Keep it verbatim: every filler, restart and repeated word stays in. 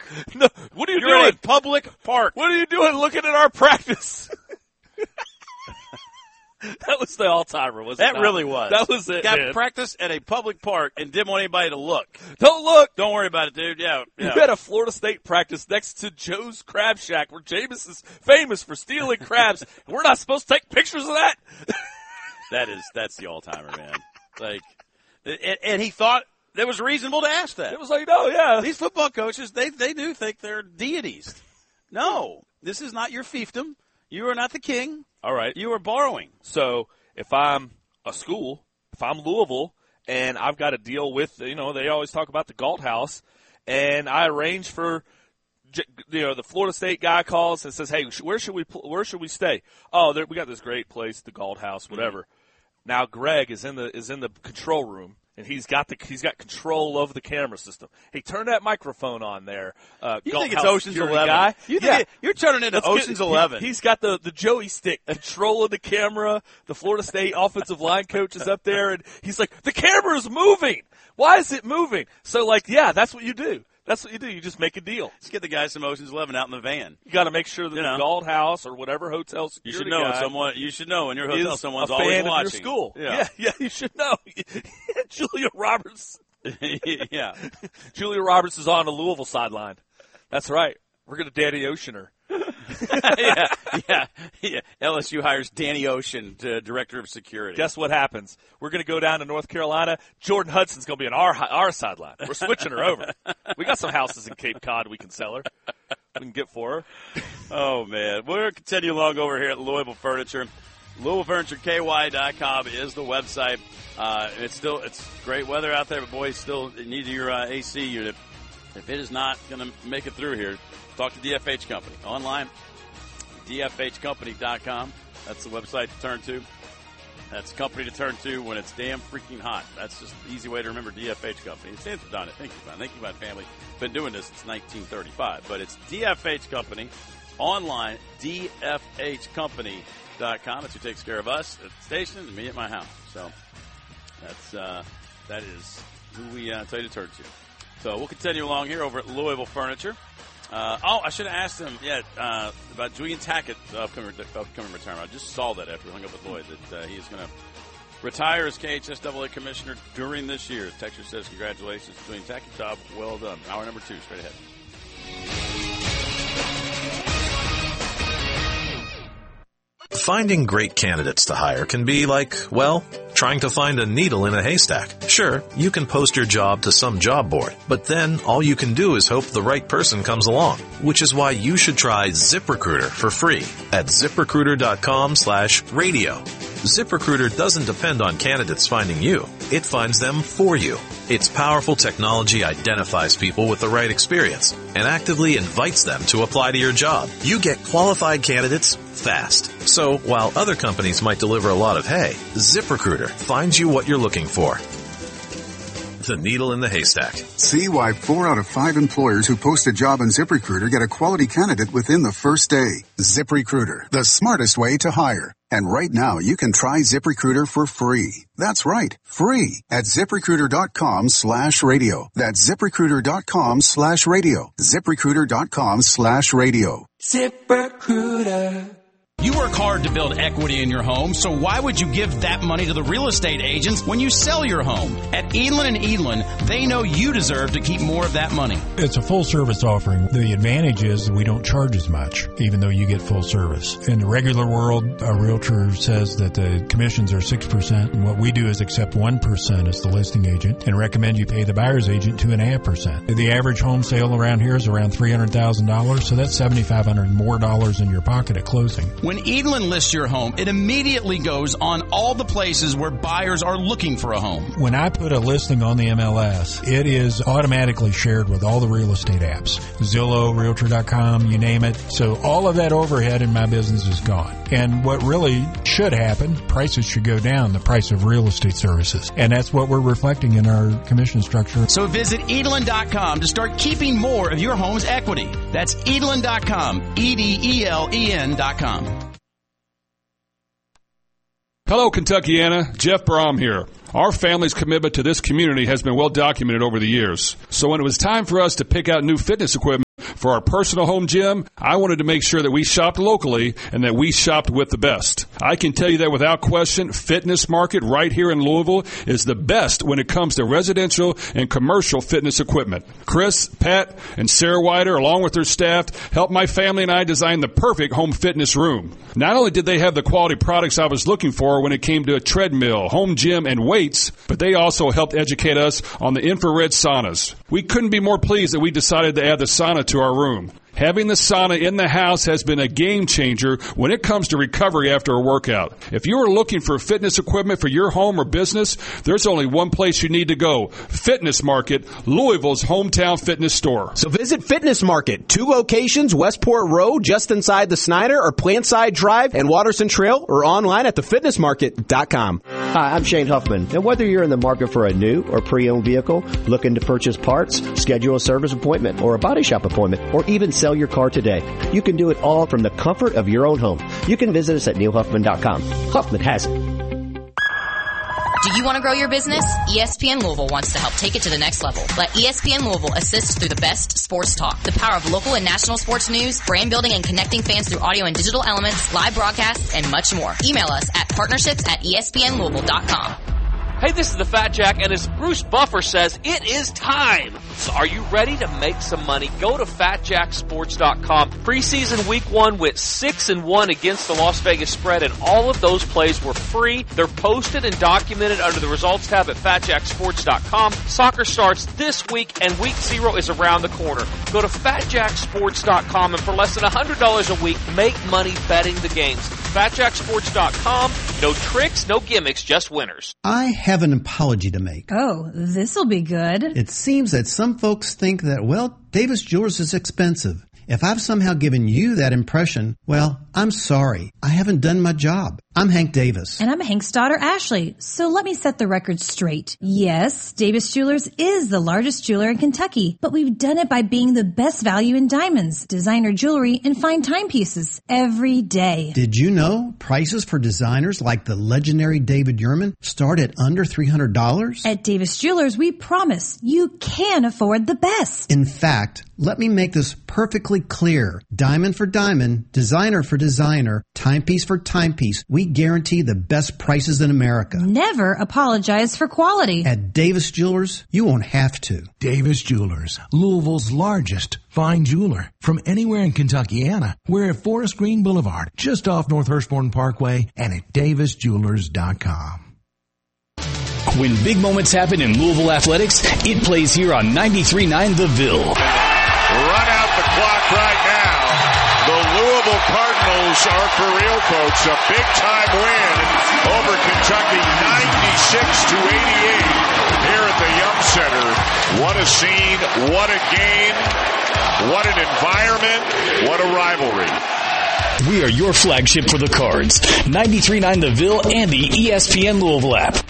No, what are you You're doing? in a public park. What are you doing looking at our practice? That was the all-timer, wasn't it? That really was. That was it, Got man. practice at a public park and didn't want anybody to look. Don't look. Don't worry about it, dude. Yeah. yeah. You had a Florida State practice next to Joe's Crab Shack, where Jameis is famous for stealing crabs. We're not supposed to take pictures of that? That is, that's the all-timer, man. Like, and, and he thought it was reasonable to ask that. It was like, no, yeah. These football coaches, they they do think they're deities. No, this is not your fiefdom. You are not the king. All right. You are borrowing. So if I'm a school, if I'm Louisville, and I've got to deal with, you know, they always talk about the Galt House, and I arrange for, you know, the Florida State guy calls and says, hey, where should we where should we stay? Oh, there, we got this great place, the Galt House, whatever. Mm-hmm. Now Greg is in the is in the control room. And he's got the he's got control of the camera system. Hey, turn that microphone on there. Uh, you Galt think it's House Ocean's security Eleven? Guy. You think yeah, it, you're turning into Let's Ocean's get, Eleven. He, he's got the, the Joey stick, control of the camera. The Florida State offensive line coach is up there, and he's like, the camera's moving. Why is it moving? So, like, yeah, that's what you do. That's what you do. You just make a deal. Let's get the guys from Ocean's Eleven out in the van. You got to make sure that you the know. Galt House or whatever hotel security you should know guy someone. You should know in your hotel someone's a always fan watching. Of your school. Yeah, yeah, yeah you should know. Julia Roberts. yeah, Julia Roberts is on the Louisville sideline. That's right. We're going to Danny Ocean her. yeah, yeah, yeah. L S U hires Danny Ocean, to director of security. Guess what happens? We're going to go down to North Carolina. Jordan Hudson's going to be on our our sideline. We're switching her over. We got some houses in Cape Cod we can sell her. We can get for her. Oh, man. We're going to continue along over here at Louisville Furniture. Louisville Furniture K Y dot com is the website. Uh, it's still it's great weather out there, but boy, still need your uh, A C unit. If it is not going to make it through here, talk to D F H Company. Online, D F H company dot com. That's the website to turn to. That's the company to turn to when it's damn freaking hot. That's just the easy way to remember D F H Company. It stands for Donna. Thank you, Don. Thank you, my family. Been doing this since nineteen thirty-five. But it's D F H Company. Online, D F H company dot com. That's who takes care of us at the station and me at my house. So that's uh, that is who we uh, tell you to turn to. So we'll continue along here over at Louisville Furniture. Uh, oh, I should have asked him, yeah, uh, about Julian Tackett's upcoming, upcoming retirement. I just saw that after we hung up with Lloyd, that uh, he's going to retire as K H S A A commissioner during this year. Texture says congratulations to Julian Tackett. Job well done. Hour number two, straight ahead. Finding great candidates to hire can be like, well, trying to find a needle in a haystack. Sure, you can post your job to some job board, but then all you can do is hope the right person comes along, which is why you should try ZipRecruiter for free at ZipRecruiter dot com slash radio. ZipRecruiter doesn't depend on candidates finding you. It finds them for you. Its powerful technology identifies people with the right experience and actively invites them to apply to your job. You get qualified candidates fast. So while other companies might deliver a lot of hay, ZipRecruiter finds you what you're looking for. The needle in the haystack. See why four out of five employers who post a job on ZipRecruiter get a quality candidate within the first day. ZipRecruiter, the smartest way to hire. And right now, you can try ZipRecruiter for free. That's right, free at ZipRecruiter dot com slash radio. That's ZipRecruiter dot com slash radio. ZipRecruiter dot com slash radio. ZipRecruiter. You work hard to build equity in your home, so why would you give that money to the real estate agents when you sell your home? At Edlin and Edlin, they know you deserve to keep more of that money. It's a full-service offering. The advantage is we don't charge as much, even though you get full service. In the regular world, a realtor says that the commissions are six percent, and what we do is accept one percent as the listing agent and recommend you pay the buyer's agent two point five percent. The average home sale around here is around three hundred thousand dollars, so that's seven thousand five hundred dollars more dollars in your pocket at closing. When Edlin lists your home, it immediately goes on all the places where buyers are looking for a home. When I put a listing on the M L S, it is automatically shared with all the real estate apps. Zillow, Realtor dot com, you name it. So all of that overhead in my business is gone. And what really should happen, prices should go down, the price of real estate services. And that's what we're reflecting in our commission structure. So visit Edlin dot com to start keeping more of your home's equity. That's Edlin dot com, E D E L E N dot com. Hello, Kentuckiana. Jeff Brom here. Our family's commitment to this community has been well documented over the years. So when it was time for us to pick out new fitness equipment, for our personal home gym, I wanted to make sure that we shopped locally and that we shopped with the best. I can tell you that without question, Fitness Market right here in Louisville is the best when it comes to residential and commercial fitness equipment. Chris, Pat, and Sarah Wider, along with their staff, helped my family and I design the perfect home fitness room. Not only did they have the quality products I was looking for when it came to a treadmill, home gym, and weights, but they also helped educate us on the infrared saunas. We couldn't be more pleased that we decided to add the sauna to our room. Having the sauna in the house has been a game changer when it comes to recovery after a workout. If you are looking for fitness equipment for your home or business, there's only one place you need to go. Fitness Market, Louisville's hometown fitness store. So visit Fitness Market, two locations, Westport Road, just inside the Snyder, or Plantside Drive and Watterson Trail, or online at the fitness market dot com. Hi, I'm Shane Huffman. And whether you're in the market for a new or pre-owned vehicle, looking to purchase parts, schedule a service appointment or a body shop appointment, or even sell your car today, you can do it all from the comfort of your own home. You can visit us at neil huffman dot com. Huffman has it. Do you want to grow your business? E S P N Louisville wants to help take it to the next level. Let E S P N Louisville assist through the best sports talk, the power of local and national sports news, brand building and connecting fans through audio and digital elements, live broadcasts, and much more. Email us at partnerships at E S P N Louisville dot com. Hey, this is the Fat Jack, and as Bruce Buffer says, it is time. So are you ready to make some money? Go to fat jack sports dot com. Preseason week one went six and one against the Las Vegas spread, and all of those plays were free. They're posted and documented under the results tab at fat jack sports dot com. Soccer starts this week, and week zero is around the corner. Go to fat jack sports dot com, and for less than one hundred dollars a week, make money betting the games. fat jack sports dot com. No tricks, no gimmicks, just winners. I have an apology to make. Oh, this'll be good. It seems that some folks think that, well, Davis Jewelers is expensive. If I've somehow given you that impression, well, I'm sorry. I haven't done my job. I'm Hank Davis. And I'm Hank's daughter, Ashley. So let me set the record straight. Yes, Davis Jewelers is the largest jeweler in Kentucky, but we've done it by being the best value in diamonds, designer jewelry, and fine timepieces every day. Did you know prices for designers like the legendary David Yurman start at under three hundred dollars? At Davis Jewelers, we promise you can afford the best. In fact, let me make this perfectly clear. Diamond for diamond, designer for designer, timepiece for timepiece, we guarantee the best prices in America. Never apologize for quality. At Davis Jewelers, you won't have to. Davis Jewelers, Louisville's largest fine jeweler. From anywhere in Kentuckiana, we're at Forest Green Boulevard, just off North Hurstbourne Parkway, and at davis jewelers dot com. When big moments happen in Louisville athletics, it plays here on ninety-three point nine The Ville. Run out the clock right now. The Louisville Cardinals are for real, folks. A big-time win over Kentucky, ninety-six to eighty-eight here at the Yum Center. What a scene, what a game, what an environment, what a rivalry. We are your flagship for the Cards. ninety-three point nine The Ville and the E S P N Louisville app.